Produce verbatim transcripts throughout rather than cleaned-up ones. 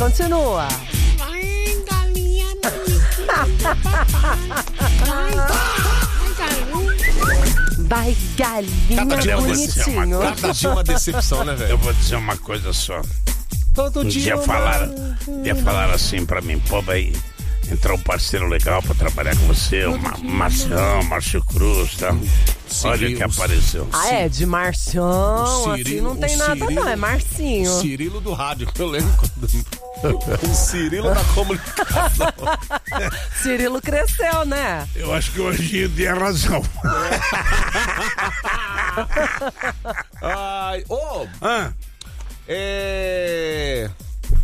Continua. Vai, galinha bonitinha, papai. Vai, galinha. Vai, galinha bonitinho. Cada dia uma decepção, né, velho? Eu vou dizer uma coisa só. Todo um dia, dia uma... falaram, dia falaram assim pra mim, pô, vai entrar um parceiro legal pra trabalhar com você, o Ma- Marcião, Márcio Cruz, tá? Olha o que apareceu. Ah, é, de Marcião, O assim Cirilo- não tem o nada Cirilo- não, é Marcinho. Cirilo do rádio, eu lembro quando... O Cirilo da comunicação. Cirilo cresceu, né? Eu acho que hoje ele tem razão. Ai, ô, Ah, é...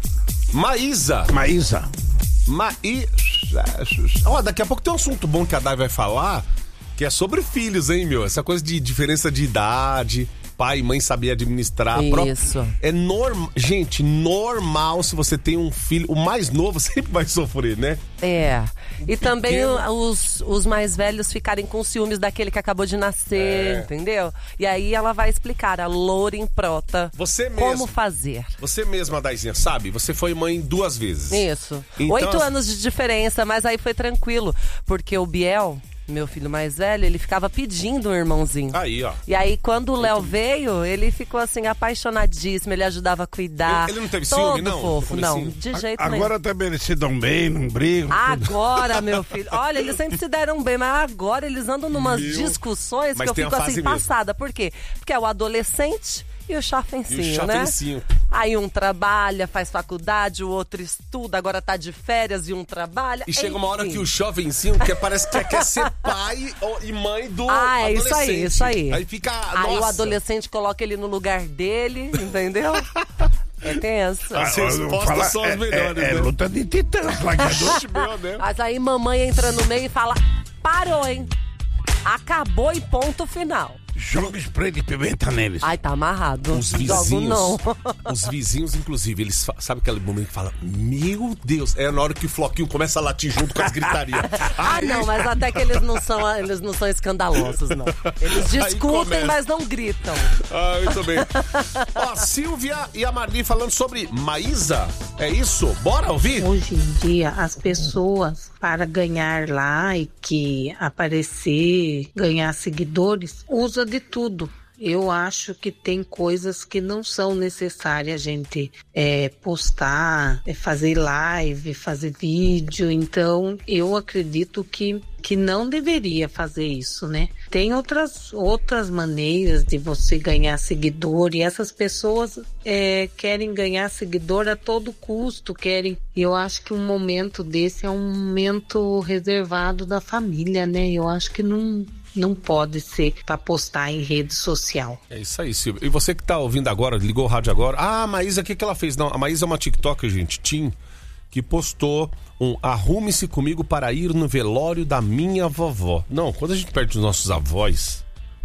Maísa. Maísa. Maísa. Ó, daqui a pouco tem um assunto bom que a Dai vai falar, que é sobre filhos, hein, meu? Essa coisa de diferença de idade, pai e mãe saber administrar. Isso. É normal, gente, normal se você tem um filho, o mais novo sempre vai sofrer, né? É. E também pequeno. o- os, os mais velhos ficarem com ciúmes daquele que acabou de nascer, É. entendeu? E aí ela vai explicar, a Loren Prota, Você mesmo. como fazer. Você mesma, Daizinha, sabe? Você foi mãe duas vezes. Isso. Então, Oito as- anos de diferença, mas aí foi tranquilo. Porque o Biel, meu filho mais velho, ele ficava pedindo um irmãozinho. Aí, ó. E aí, quando o Léo veio, ele ficou assim, apaixonadíssimo, ele ajudava a cuidar. Ele- ele não teve Todo ciúme, não, fofo, no não, comecinho? de jeito nenhum. Agora também eles se dão bem, não brigam. Agora, meu filho. Olha, eles sempre se deram bem, mas agora eles andam numas Meu. discussões Mas que eu tem a fico fase assim, mesmo. passada. Por quê? Porque é o adolescente e o chafencinho, E o chafencinho. né? Aí um trabalha, faz faculdade, o outro estuda, agora tá de férias e um trabalha. E chega uma hora enfim. que o jovenzinho quer, parece que quer ser pai ou- e mãe do Ah, é adolescente. isso aí, isso aí. Aí fica, Aí nossa. o adolescente coloca ele no lugar dele, entendeu? É tenso. As eu vou respostas falar, são as é- melhores, é, é né? luta de titãs, gladiador. Meu, né? Mas aí mamãe entra no meio e fala, parou, hein? Acabou e ponto final. Joga spray de pimenta neles. Ai, tá amarrado. Os Jogo vizinhos, não. os vizinhos, inclusive, eles fa- sabe aquele momento que fala, meu Deus, é na hora que o floquinho começa a latir junto com as gritarias. Ah, Aí- não, mas até que eles não são, eles não são escandalosos, não. Eles Aí discutem, começa. mas não gritam. Ah, muito bem. Ó, Silvia e a Marli falando sobre Maísa, é isso? Bora ouvir? Hoje em dia, as pessoas, para ganhar like, aparecer, ganhar seguidores, usa de tudo. Eu acho que tem coisas que não são necessárias a gente é, postar, é, fazer live, fazer vídeo. Então, eu acredito que, que não deveria fazer isso, né? Tem outras, outras maneiras de você ganhar seguidor e essas pessoas é, querem ganhar seguidor a todo custo, querem. E eu acho que um momento desse é um momento reservado da família, né? Eu acho que não... Não pode ser para postar em rede social. É isso aí, Silvia. E você que tá ouvindo agora, ligou o rádio agora. Ah, a Maísa, o que, que ela fez? Não, a Maísa é uma TikToker, gente, Tim, que postou um arrume-se comigo para ir no velório da minha vovó. Não, quando a gente perde os nossos avós,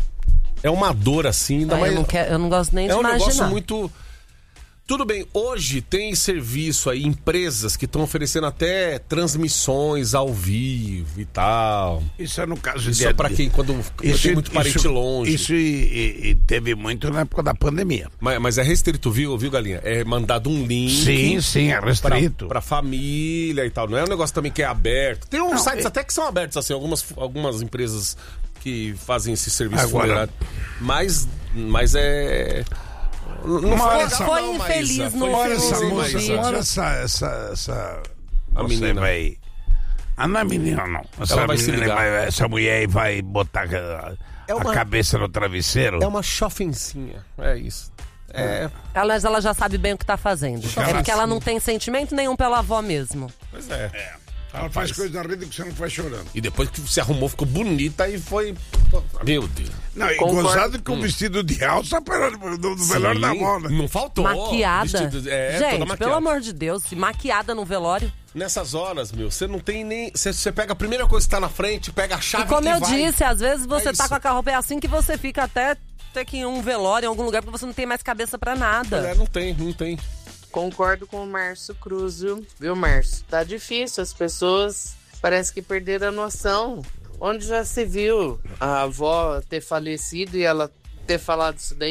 é uma dor assim. Ainda Ah, mais... eu, não quero, eu não gosto nem É de um imaginar. negócio muito... Tudo bem, hoje tem serviço aí, empresas que estão oferecendo até transmissões ao vivo e tal. Isso é no caso Isso de... é pra quem, quando Isso, tem muito parente isso, longe. Isso e, e- e teve muito na época da pandemia. Mas, mas é restrito, viu, viu, Galinha? É mandado um link. Sim, sim, é Pra, restrito. pra família e tal. Não é um negócio também que é aberto. Tem uns Não, sites é- até que são abertos, assim, algumas, algumas empresas que fazem esse serviço Agora- funerário. Mas, mas é... Não Uma foi hora legal, essa- Foi não, infeliz Maísa. no Foi Olha infeliz, essa hein, moça, Maísa? olha essa, essa, essa... A você menina. vai... Ah, não é menina, não. Essa, Ela vai se menina ligar. vai- essa mulher aí vai botar a, É uma- a cabeça no travesseiro. É uma chofencinha. É isso. É... Ela, ela já sabe bem o que tá fazendo. ela É porque ela sim. não tem sentimento nenhum pela avó mesmo. Pois é. Ela faz coisa na rede que você não faz chorando. E depois que se arrumou, ficou bonita e foi... Meu Deus. Não, e Concordo. gozado com o vestido de alça para do, do, do melhor da moda. Não faltou. Maquiada. Vestido- é, Gente, toda maquiada. pelo amor de Deus, se maquiada no velório. Nessas horas, meu, você não tem nem... Você, você pega a primeira coisa que tá na frente, pega a chave E como eu vai. disse, às vezes você É tá isso. com a roupa é assim que você fica até ter que ir em um velório, em algum lugar, porque você não tem mais cabeça pra nada. É, não tem, não tem. Concordo com o Márcio Cruz, viu? Viu, Márcio? Tá difícil, as pessoas parece que perderam a noção. Onde já se viu a avó ter falecido e ela ter falado isso daí?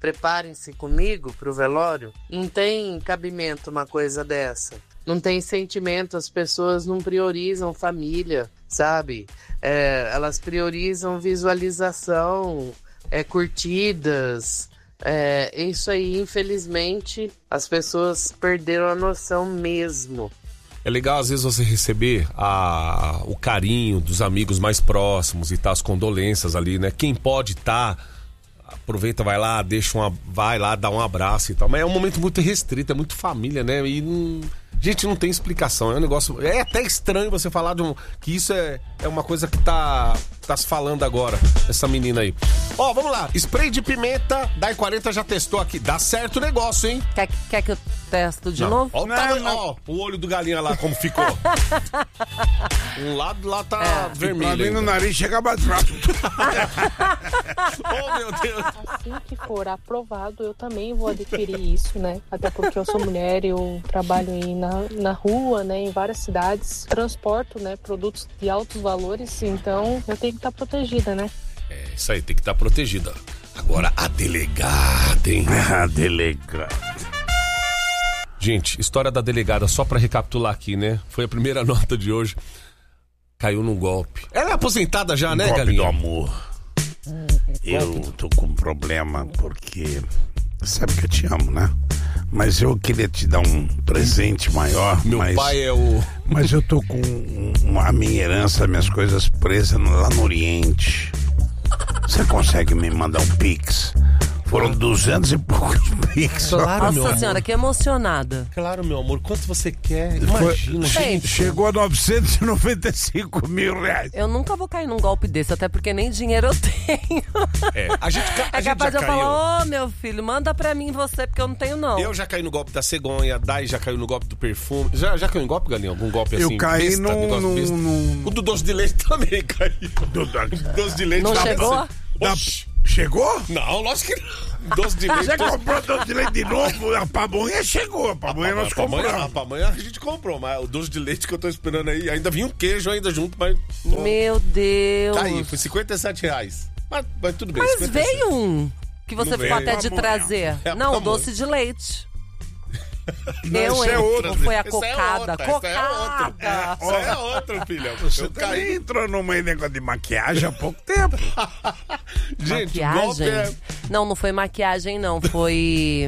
preparem-se comigo pro velório. Não tem cabimento uma coisa dessa. Não tem sentimento, as pessoas não priorizam família, sabe? É, elas priorizam visualização, é, curtidas. É, isso aí, infelizmente, as pessoas perderam a noção mesmo. É legal, às vezes, você receber a, o carinho dos amigos mais próximos e tá, as condolências ali, né? Quem pode tá, aproveita, vai lá, deixa uma, vai lá, dá um abraço e tal. Mas é um momento muito restrito, é muito família, né? E não, gente, não tem explicação. É um negócio. É até estranho você falar de um, que isso é, é uma coisa que tá, tá se falando agora, essa menina aí. Ó, vamos lá. Spray de pimenta, Dai quarenta já testou aqui. Dá certo o negócio, hein? Quer, quer que eu testo de Não. novo? Ó, o Não, tamanho, não. ó, o olho do galinha lá, como ficou. Um lado lá tá É. Pra vermelho. mim no ainda. nariz chega mais rápido. Oh, meu Deus. Assim que for aprovado, eu também vou adquirir isso, né? Até porque eu sou mulher, eu trabalho aí na, na rua, né? Em várias cidades, transporto, né? Produtos de altos valores, então eu tenho que estar protegida, né? É, isso aí, tem que estar protegida. Agora, a delegada, hein? A delegada. Gente, história da delegada, só pra recapitular aqui, né? Foi a primeira nota de hoje. Caiu num golpe. Ela é aposentada já, né, Golpe Galinha? do amor. Eu tô com um problema porque sabe que eu te amo, né? Mas eu queria te dar um presente maior. Meu mas, pai é o... Mas eu tô com um- a minha herança, minhas coisas presas no- lá no Oriente. Você consegue me mandar um Pix? Foram duzentos e poucos Pix. Claro, meu Nossa amor. senhora, que emocionada. Claro, meu amor. Quanto você quer? Foi- Imagina, gente. Chegou a novecentos e noventa e cinco mil reais. Eu nunca vou cair num golpe desse, até porque nem dinheiro eu tenho. É, a gente, ca- a É gente capaz de já eu caiu. falar, ô meu filho, manda pra mim você, porque eu não tenho não. Eu já caí no golpe da cegonha, a Dai já caiu no golpe do perfume. Já, já caiu em golpe, Galinha? Algum golpe Eu assim? caí besta, num- negócio num- besta? num- O do doce de leite também caiu. Do- do- Doce de leite Não dá pra chegou? ser- Da- Oxi. Chegou? Não, lógico que não. Doce de leite. Você doce- comprou doce de leite de novo? A pamonha chegou. A pamonha nós A pamonha, a compramos. pamonha a gente comprou, mas o doce de leite que eu tô esperando aí, ainda vinha um queijo ainda junto, mas... Meu Deus. Caiu, foi cinquenta e sete reais. Mas, mas tudo bem. Mas cinquenta e sete. veio um que você Não ficou veio. até de Pamonha. trazer. É a Não, o pamonha. doce de leite. Não, Eu, isso é hein? outra. Ou foi a Essa é cocada? outra, essa é outra. Cocada. Essa é outra, filha. Você Eu também caí. entrou numa negócio de maquiagem há pouco tempo. Gente, o golpe Maquiagem? é... Não, não foi maquiagem, não. Foi.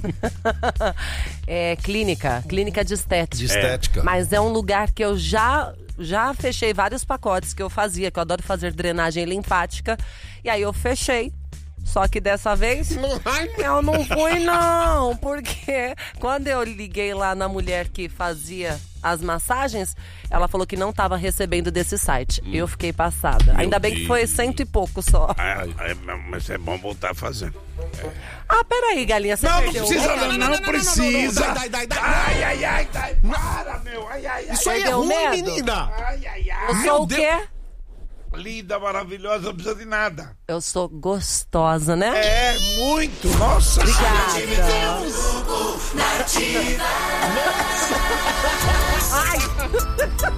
é, clínica. Clínica de estética. De estética. Mas é um lugar que eu já, já fechei vários pacotes que eu fazia, que eu adoro fazer drenagem linfática. E aí eu fechei. Só que dessa vez eu não fui, não. Porque quando eu liguei lá na mulher que fazia as massagens, ela falou que não estava recebendo desse site. Eu fiquei passada. Ainda bem que foi Deus. cento e pouco só. É, é, mas é bom voltar a fazer. Ah, peraí, galinha, você Não, não perdeu o precisa, medo? não, não, precisa. Dai, dai, dai, Ai, ai, ai, ai, para, meu. Ai, ai, ai. Isso aí é Perdeu o ruim, medo? menina. Ai, ai, ai. Eu Meu sou o Deus. quê? Linda, maravilhosa, não precisa de nada. Eu sou gostosa, né? É, muito. Nossa. Obrigada. Nativa. Ai!